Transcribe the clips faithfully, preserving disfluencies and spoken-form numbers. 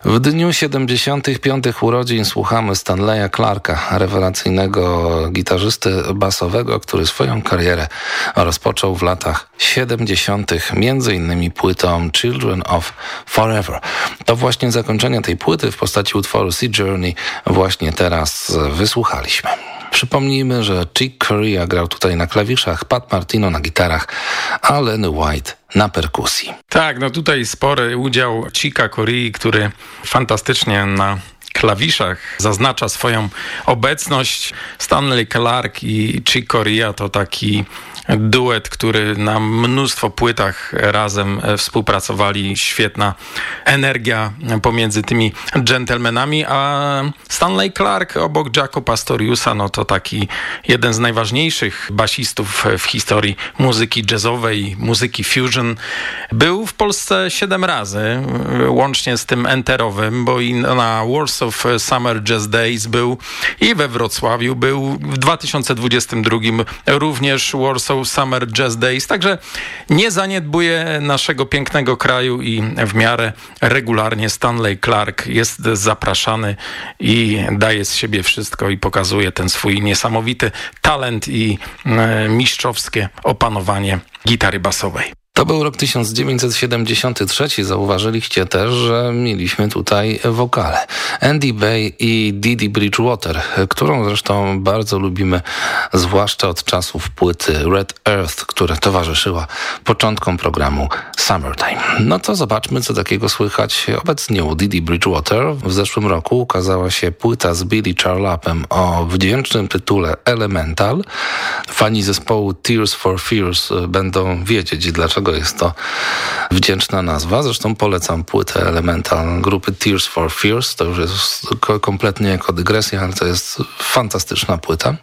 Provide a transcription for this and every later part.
W dniu siedemdziesiątych piątych urodzin słuchamy Stanleya Clarka, rewelacyjnego gitarzysty basowego, który swoją karierę rozpoczął w latach siedemdziesiątych między innymi płytą Children of Forever. To właśnie zakończenie tej płyty w postaci utworu Sea Journey właśnie teraz wysłuchaliśmy. Przypomnijmy, że Chick Corea grał tutaj na klawiszach, Pat Martino na gitarach, a Lenny White na perkusji. Tak, no tutaj spory udział Chicka Corei, który fantastycznie na klawiszach zaznacza swoją obecność. Stanley Clarke i Chick Corea to taki duet, który na mnóstwo płytach razem współpracowali. Świetna energia pomiędzy tymi dżentelmenami, a Stanley Clarke obok Jaco Pastoriusa, no to taki jeden z najważniejszych basistów w historii muzyki jazzowej, muzyki fusion. Był w Polsce siedem razy, łącznie z tym enterowym, bo i na Warsaw Summer Jazz Days był i we Wrocławiu był, w dwa tysiące dwudziestym drugim również Warsaw Summer Jazz Days, także nie zaniedbuje naszego pięknego kraju i w miarę regularnie Stanley Clarke jest zapraszany i daje z siebie wszystko i pokazuje ten swój niesamowity talent i e, mistrzowskie opanowanie gitary basowej. To był rok tysiąc dziewięćset siedemdziesiąty trzeci. Zauważyliście też, że mieliśmy tutaj wokale. Andy Bey i Dee Dee Bridgewater, którą zresztą bardzo lubimy, zwłaszcza od czasów płyty Red Earth, która towarzyszyła początkom programu Summertime. No to zobaczmy, co takiego słychać obecnie u Dee Dee Bridgewater. W zeszłym roku ukazała się płyta z Billy Charlapem o wdzięcznym tytule Elemental. Fani zespołu Tears for Fears będą wiedzieć, dlaczego jest to wdzięczna nazwa. Zresztą polecam płytę Elemental grupy Tears for Fears. To już jest kompletnie jako dygresja, ale to jest fantastyczna płyta.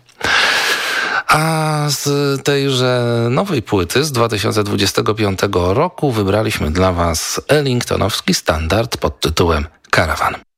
A z tejże nowej płyty z dwa tysiące dwudziestego piątego roku wybraliśmy dla Was ellingtonowski standard pod tytułem Caravan.